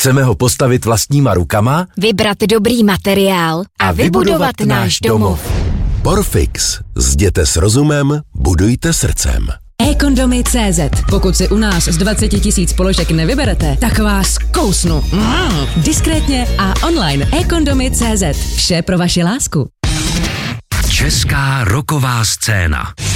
Chceme ho postavit vlastníma rukama, vybrat dobrý materiál a vybudovat náš domov. Porfix. Zděte s rozumem, budujte srdcem. eKondomy.cz. Pokud si u nás z 20 000 položek nevyberete, tak vás kousnu. Diskrétně a online. eKondomy.cz. Vše pro vaši lásku. Česká rocková scéna.